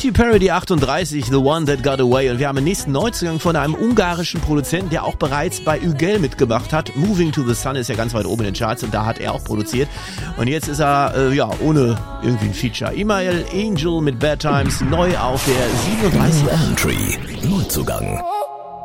Katy Perry, die 38, The One That Got Away. Und wir haben den nächsten Neuzugang von einem ungarischen Produzenten, der auch bereits bei Ügel mitgemacht hat. Moving to the Sun ist ja ganz weit oben in den Charts und da hat er auch produziert. Und jetzt ist er, ohne irgendwie ein Feature. Imael Angel mit Bad Times, neu auf der 37. Country, Neuzugang.